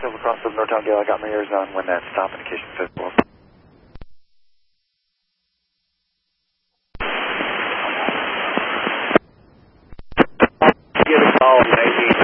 Silver Cross of Northtown Gale. I got my ears on when that stop indication says well. Give a call, 19.